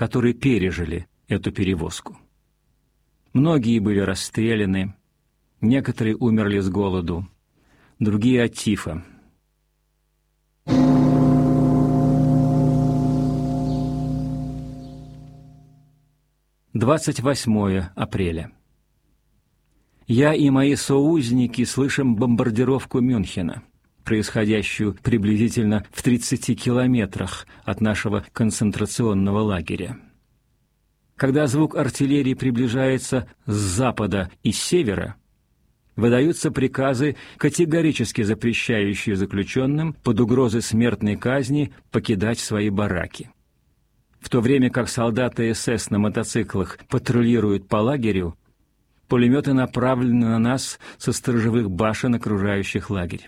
которые пережили эту перевозку. Многие были расстреляны, некоторые умерли с голоду, другие от тифа. 28 апреля. Я и мои союзники слышим бомбардировку Мюнхена, происходящую приблизительно в 30 километрах от нашего концентрационного лагеря. Когда звук артиллерии приближается с запада и с севера, выдаются приказы, категорически запрещающие заключенным под угрозой смертной казни покидать свои бараки. В то время как солдаты СС на мотоциклах патрулируют по лагерю, пулеметы направлены на нас со сторожевых башен, окружающих лагерь.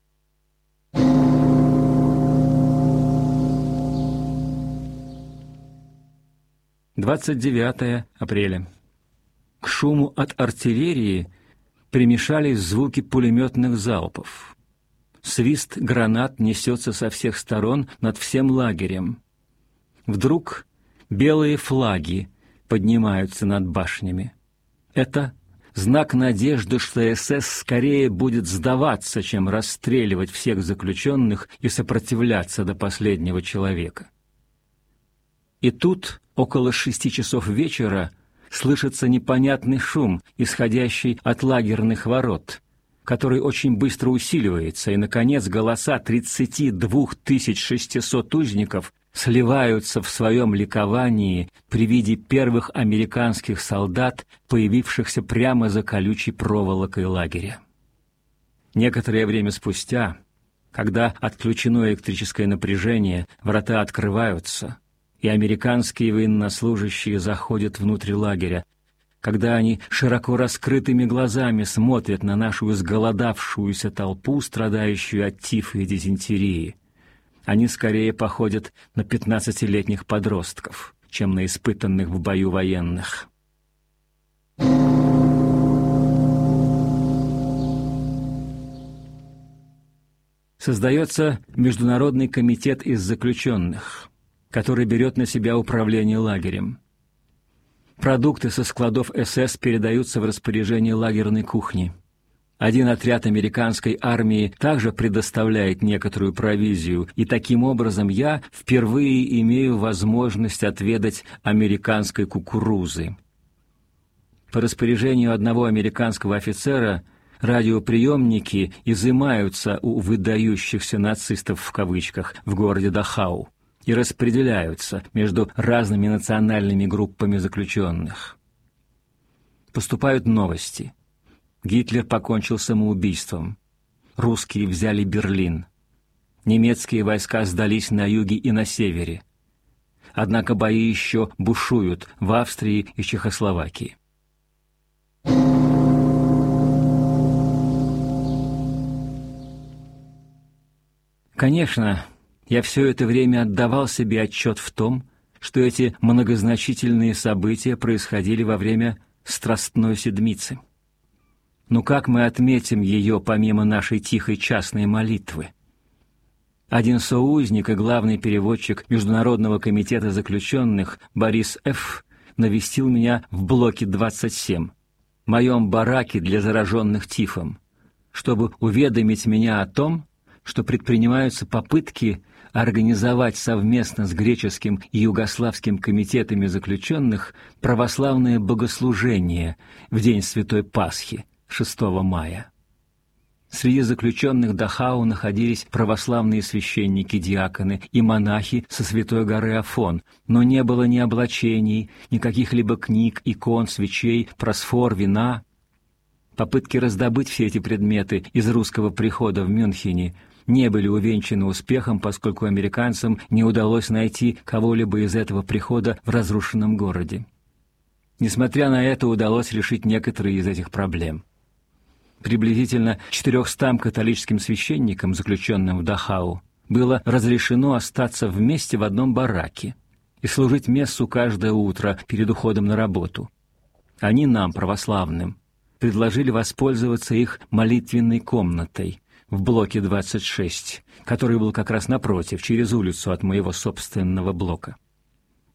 Двадцать 29 апреля. К шуму от артиллерии примешались звуки пулеметных залпов. Свист гранат несется со всех сторон над всем лагерем. Вдруг белые флаги поднимаются над башнями. Это знак надежды, что СС скорее будет сдаваться, чем расстреливать всех заключенных и сопротивляться до последнего человека. И тут, около 6 часов вечера, слышится непонятный шум, исходящий от лагерных ворот, который очень быстро усиливается, и, наконец, голоса 32 600 узников сливаются в своем ликовании при виде первых американских солдат, появившихся прямо за колючей проволокой лагеря. Некоторое время спустя, когда отключено электрическое напряжение, врата открываются, и американские военнослужащие заходят внутрь лагеря, когда они широко раскрытыми глазами смотрят на нашу изголодавшуюся толпу, страдающую от тифа и дизентерии, они скорее походят на 15-летних подростков, чем на испытанных в бою военных. Создается Международный комитет из заключенных, который берет на себя управление лагерем. Продукты со складов СС передаются в распоряжение лагерной кухни. Один отряд американской армии также предоставляет некоторую провизию, и таким образом я впервые имею возможность отведать американской кукурузы. По распоряжению одного американского офицера радиоприемники изымаются у «выдающихся нацистов» в кавычках в городе Дахау и распределяются между разными национальными группами заключенных. Поступают новости. Гитлер покончил самоубийством. Русские взяли Берлин. Немецкие войска сдались на юге и на севере. Однако бои еще бушуют в Австрии и Чехословакии. Конечно, я все это время отдавал себе отчет в том, что эти многозначительные события происходили во время Страстной Седмицы. Но как мы отметим ее помимо нашей тихой частной молитвы? Один союзник и главный переводчик Международного комитета заключенных Борис Ф. навестил меня в блоке 27, моем бараке для зараженных тифом, чтобы уведомить меня о том, что предпринимаются попытки организовать совместно с греческим и югославским комитетами заключенных православное богослужение в день Святой Пасхи, 6 мая. Среди заключенных Дахау находились православные священники-диаконы и монахи со Святой горы Афон, но не было ни облачений, ни каких-либо книг, икон, свечей, просфор, вина. Попытки раздобыть все эти предметы из русского прихода в Мюнхене не были увенчаны успехом, поскольку американцам не удалось найти кого-либо из этого прихода в разрушенном городе. Несмотря на это, удалось решить некоторые из этих проблем. Приблизительно 400 католическим священникам, заключенным в Дахау, было разрешено остаться вместе в одном бараке и служить мессу каждое утро перед уходом на работу. Они нам, православным, предложили воспользоваться их молитвенной комнатой в блоке 26, который был как раз напротив, через улицу от моего собственного блока.